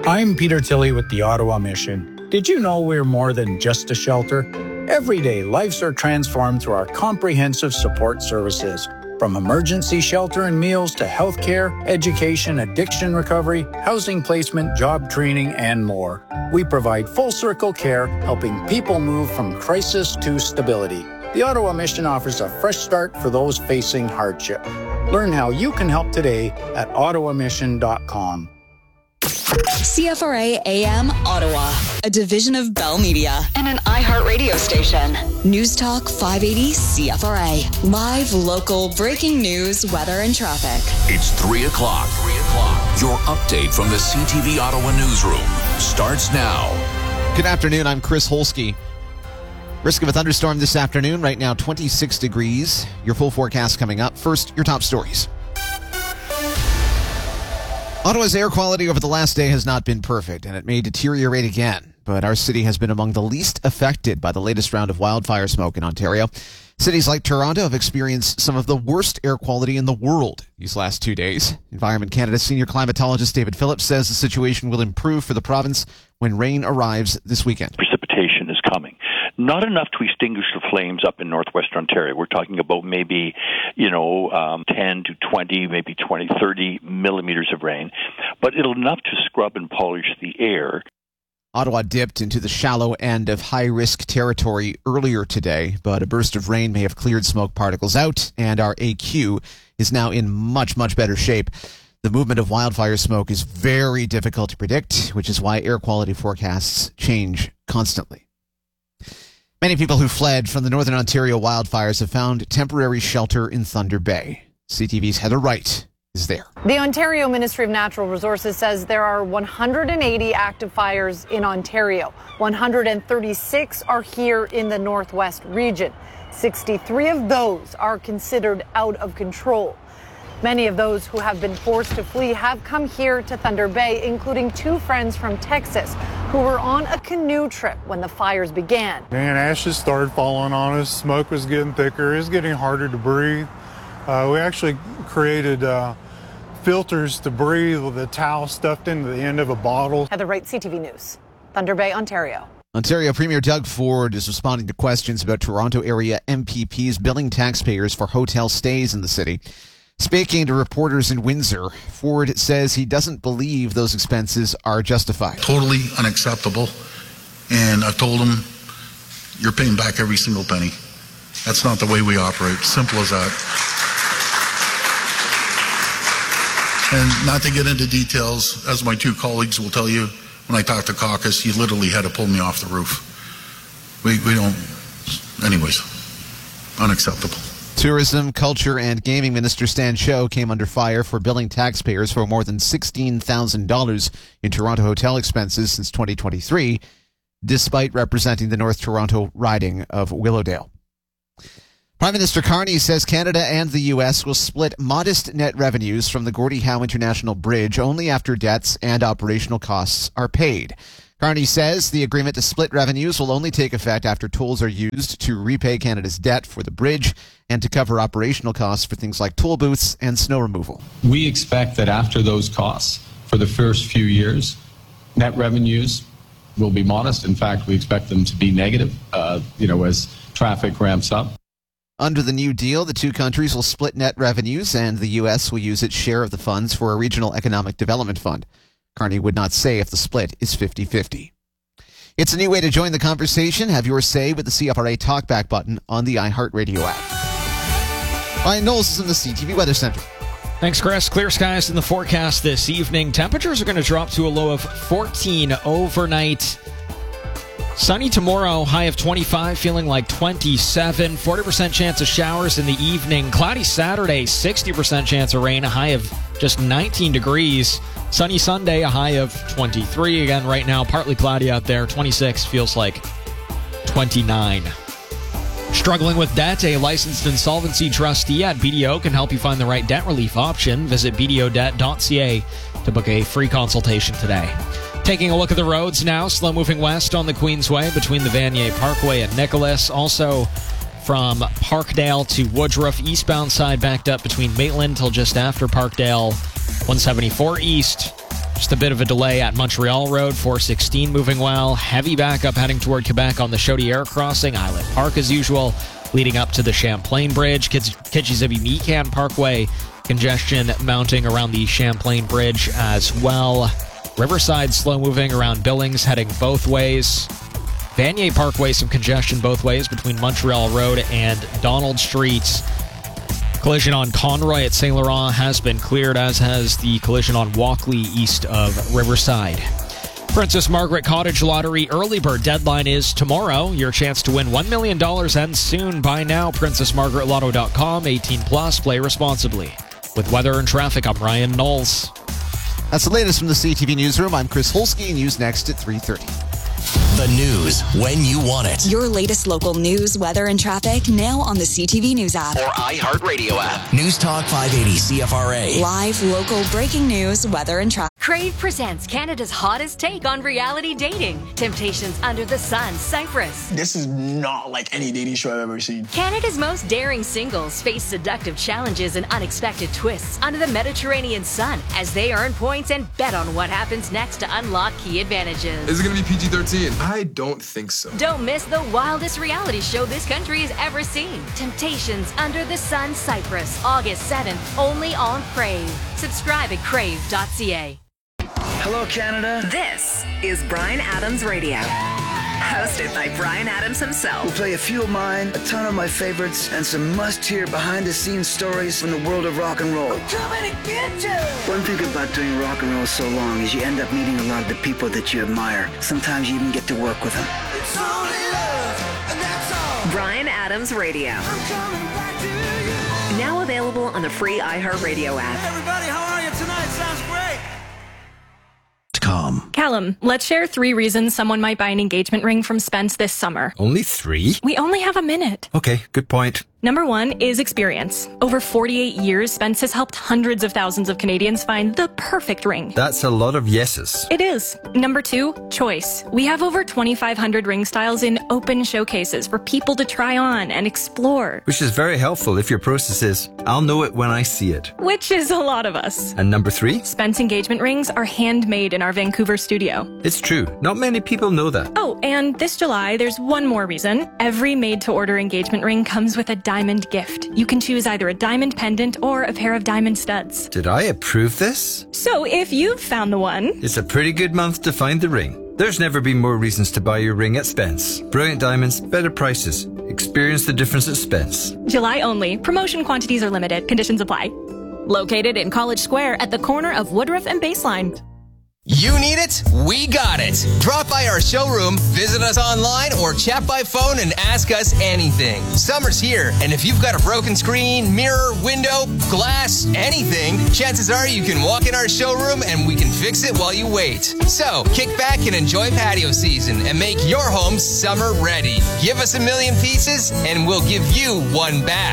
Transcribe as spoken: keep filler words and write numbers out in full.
I'm Peter Tilley with the Ottawa Mission. Did you know we're more than just a shelter? Every day, lives are transformed through our comprehensive support services. From emergency shelter and meals to healthcare, education, addiction recovery, housing placement, job training, and more. We provide full-circle care, helping people move from crisis to stability. The Ottawa Mission offers a fresh start for those facing hardship. Learn how you can help today at ottawa mission dot com. C F R A A M Ottawa, a division of Bell Media and an iHeart radio station. News Talk five eighty C F R A. Live, local, breaking news, weather, and traffic. It's three o'clock. three o'clock. Your update from the C T V Ottawa newsroom starts now. Good afternoon. I'm Chris Holsky. Risk of a thunderstorm this afternoon. Right now, twenty-six degrees. Your full forecast coming up. First, your top stories. Ottawa's air quality over the last day has not been perfect, and it may deteriorate again. But our city has been among the least affected by the latest round of wildfire smoke in Ontario. Cities like Toronto have experienced some of the worst air quality in the world these last two days. Environment Canada senior climatologist David Phillips says the situation will improve for the province when rain arrives this weekend. Precipitation is coming. Not enough to extinguish the flames up in northwestern Ontario. We're talking about maybe, you know, um, ten to twenty, maybe twenty, thirty millimeters of rain. But it'll enough to scrub and polish the air. Ottawa dipped into the shallow end of high-risk territory earlier today, but a burst of rain may have cleared smoke particles out, and our A Q is now in much, much better shape. The movement of wildfire smoke is very difficult to predict, which is why air quality forecasts change constantly. Many people who fled from the Northern Ontario wildfires have found temporary shelter in Thunder Bay. C T V's Heather Wright is there. The Ontario Ministry of Natural Resources says there are one hundred eighty active fires in Ontario. one hundred thirty-six are here in the Northwest region. sixty-three of those are considered out of control. Many of those who have been forced to flee have come here to Thunder Bay, including two friends from Texas who were on a canoe trip when the fires began. Man, ashes started falling on us. Smoke was getting thicker. It was getting harder to breathe. Uh, we actually created uh, filters to breathe with a towel stuffed into the end of a bottle. Heather Wright, C T V News, Thunder Bay, Ontario. Ontario Premier Doug Ford is responding to questions about Toronto area M P Ps billing taxpayers for hotel stays in the city. Speaking to reporters in Windsor, Ford says he doesn't believe those expenses are justified. Totally unacceptable. And I've told him, you're paying back every single penny. That's not the way we operate. Simple as that. And not to get into details, as my two colleagues will tell you, when I talked to caucus, he literally had to pull me off the roof. We, we don't, anyways, unacceptable. Tourism, Culture and Gaming Minister Stan Cho came under fire for billing taxpayers for more than sixteen thousand dollars in Toronto hotel expenses since twenty twenty-three, despite representing the North Toronto riding of Willowdale. Prime Minister Carney says Canada and the U S will split modest net revenues from the Gordie Howe International Bridge only after debts and operational costs are paid. Carney says the agreement to split revenues will only take effect after tolls are used to repay Canada's debt for the bridge and to cover operational costs for things like toll booths and snow removal. We expect that after those costs, for the first few years, net revenues will be modest. In fact, we expect them to be negative, uh, you know, as traffic ramps up. Under the new deal, the two countries will split net revenues, and the U S will use its share of the funds for a regional economic development fund. Carney would not say if the split is fifty-fifty. It's a new way to join the conversation. Have your say with the C F R A Talkback button on the iHeartRadio app. Ryan Knowles is in the C T V Weather Center. Thanks, Chris. Clear skies in the forecast this evening. Temperatures are going to drop to a low of fourteen overnight. Sunny tomorrow, high of twenty-five, feeling like twenty-seven. forty percent chance of showers in the evening. Cloudy Saturday, sixty percent chance of rain, a high of just nineteen degrees. Sunny Sunday, a high of twenty-three. Again, right now, partly cloudy out there. twenty-six feels like twenty-nine. Struggling with debt? A licensed insolvency trustee at B D O can help you find the right debt relief option. Visit b d o debt dot c a to book a free consultation today. Taking a look at the roads now, slow moving west on the Queensway between the Vanier Parkway and Nicholas. Also from Parkdale to Woodruff, eastbound side backed up between Maitland till just after Parkdale. one seventy-four east Just a bit of a delay at Montreal Road, four sixteen moving well. Heavy backup heading toward Quebec on the Chaudière crossing, Island Park as usual, leading up to the Champlain Bridge. Kitchissippi-Mecan Parkway, congestion mounting around the Champlain Bridge as well. Riverside slow moving around Billings, heading both ways. Vanier Parkway, some congestion both ways between Montreal Road and Donald Street. Collision on Conroy at Saint Laurent has been cleared, as has the collision on Walkley east of Riverside. Princess Margaret Cottage Lottery early bird deadline is tomorrow. Your chance to win one million dollars ends soon. Buy now, princess margaret lotto dot com. eighteen plus, play responsibly. With weather and traffic, I'm Ryan Knowles. That's the latest from the C T V Newsroom. I'm Chris Holsky. News next at three thirty. The news when you want it. Your latest local news, weather, and traffic now on the C T V News app. Or iHeartRadio app. News Talk five eighty C F R A. Live, local, breaking news, weather, and traffic. Crave presents Canada's hottest take on reality dating. Temptations Under the Sun, Cyprus. This is not like any dating show I've ever seen. Canada's most daring singles face seductive challenges and unexpected twists under the Mediterranean sun as they earn points and bet on what happens next to unlock key advantages. Is it going to be P G thirteen? I don't think so. Don't miss the wildest reality show this country has ever seen. Temptations Under the Sun, Cyprus, August seventh, only on Crave. Subscribe at crave dot c a. Hello, Canada. This is Bryan Adams Radio. Hosted by Bryan Adams himself. We'll play a few of mine, a ton of my favorites, and some must-hear behind-the-scenes stories from the world of rock and roll. I'm coming to get you! One thing about doing rock and roll so long is you end up meeting a lot of the people that you admire. Sometimes you even get to work with them. It's only love, and that's all. Bryan Adams Radio. I'm coming back to you. Now available on the free iHeartRadio app. Hey everybody, how are you tonight? Sounds great. Callum, let's share three reasons someone might buy an engagement ring from Spence this summer. Only three? We only have a minute. Okay, good point. Number one is experience. Over forty-eight years, Spence has helped hundreds of thousands of Canadians find the perfect ring. That's a lot of yeses. It is. Number two, choice. We have over twenty-five hundred ring styles in open showcases for people to try on and explore. Which is very helpful if your process is, I'll know it when I see it. Which is a lot of us. And number three? Spence engagement rings are handmade in our Vancouver studio. It's true. Not many people know that. Oh, and this July, there's one more reason. Every made-to-order engagement ring comes with a diamond gift. You can choose either a diamond pendant or a pair of diamond studs. Did I approve this? So if you've found the one... It's a pretty good month to find the ring. There's never been more reasons to buy your ring at Spence. Brilliant diamonds, better prices. Experience the difference at Spence. July only. Promotion quantities are limited. Conditions apply. Located in College Square at the corner of Woodruff and Baseline. You need it? We got it. Drop by our showroom, visit us online, or chat by phone and ask us anything. Summer's here, and if you've got a broken screen, mirror, window, glass, anything, chances are you can walk in our showroom and we can fix it while you wait. So, kick back and enjoy patio season and make your home summer ready. Give us a million pieces and we'll give you one back.